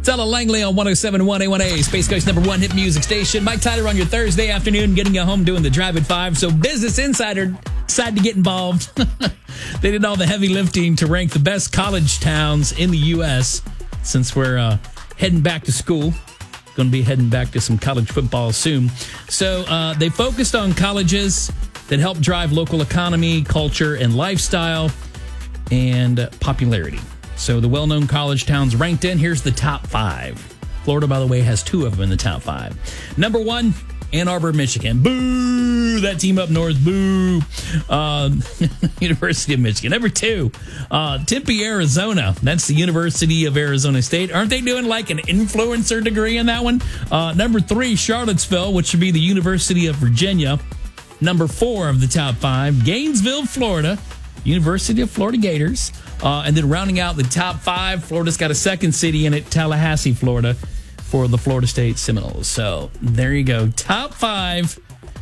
It's Ella Langley on 107.1 A1A, Space Coast #1 hit music station. Mike Tyler on your Thursday afternoon, getting you home doing the Drive at 5. So Business Insider decided to get involved. They did all the heavy lifting to rank the best college towns in the U.S. since we're heading back to school. Going to be heading back to some college football soon. So they focused on colleges that help drive local economy, culture, and lifestyle, and popularity. So the well-known college towns ranked in. Here's the top 5. Florida, by the way, has 2 of them in the top 5. Number 1, Ann Arbor, Michigan. Boo! That team up north. Boo! University of Michigan. Number 2, Tempe, Arizona. That's the University of Arizona State. Aren't they doing like an influencer degree in that one? Number 3, Charlottesville, which would be the University of Virginia. Number 4 of the top 5, Gainesville, Florida. University of Florida Gators. And then rounding out the top 5, Florida's got a second city in it, Tallahassee, Florida, for the Florida State Seminoles. So there you go. Top 5,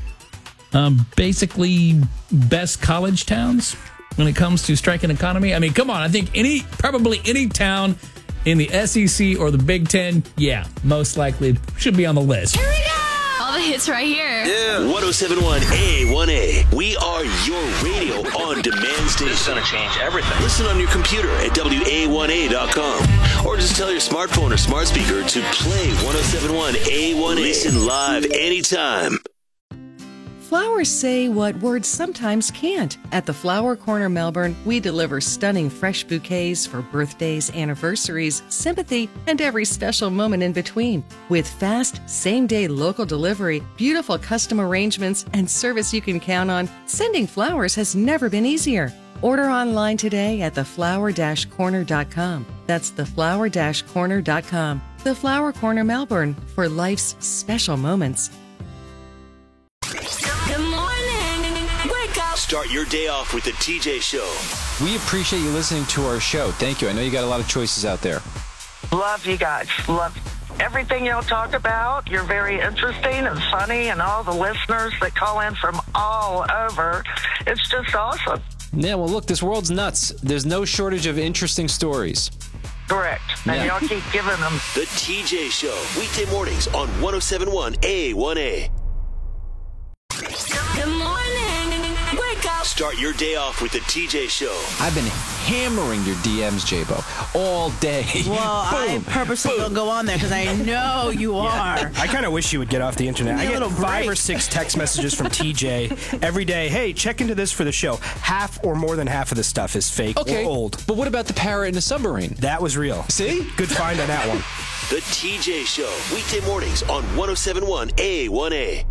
basically best college towns when it comes to striking economy. I mean, come on. I think probably any town in the SEC or the Big Ten, yeah, most likely should be on the list. Here we go! All the hits right here. Yeah. 107.1 A1A. We are your radio on demand station. This is going to change everything. Listen on your computer at WA1A.com. Or just tell your smartphone or smart speaker to play 107.1 A1A. Listen live anytime. Flowers say what words sometimes can't. At the Flower Corner Melbourne, we deliver stunning fresh bouquets for birthdays, anniversaries, sympathy, and every special moment in between. With fast, same-day local delivery, beautiful custom arrangements, and service you can count on, sending flowers has never been easier. Order online today at theflower-corner.com. That's theflower-corner.com. The Flower Corner Melbourne, for life's special moments. Start your day off with the TJ Show. We appreciate you listening to our show. Thank you. I know you got a lot of choices out there. Love you guys. Love everything y'all talk about. You're very interesting and funny, and all the listeners that call in from all over. It's just awesome. Yeah, well, look, this world's nuts. There's no shortage of interesting stories. Correct. And y'all keep giving them. The TJ Show. Weekday mornings on 107.1 A1A. Good morning. Wake up. Start your day off with the TJ Show. I've been hammering your DMs, J-Bo, all day. Well, I purposely don't go on there because I know you are. I kind of wish you would get off the internet. I get 5 or 6 text messages from TJ every day. Hey, check into this for the show. Half or more than half of this stuff is fake or old. But what about the parrot in the submarine? That was real. See? Good find on that one. The TJ Show. Weekday mornings on 107.1 A1A.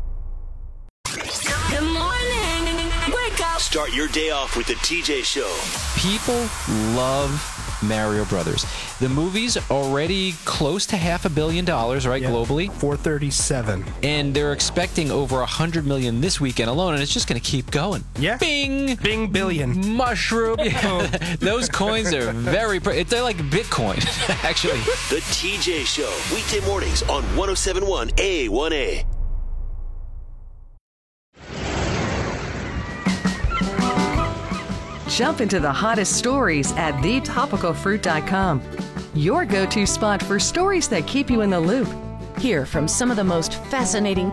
Good morning. Wake up. Start your day off with the TJ Show. People love Mario Brothers. The movie's already close to $500 million, right, globally? 437. And they're expecting over $100 million this weekend alone, and it's just going to keep going. Yeah. Bing! Bing billion. Mushroom. Those coins are they're like Bitcoin, actually. The TJ Show. Weekday mornings on 107.1 A1A. Jump into the hottest stories at thetopicalfruit.com. Your go-to spot for stories that keep you in the loop. Hear from some of the most fascinating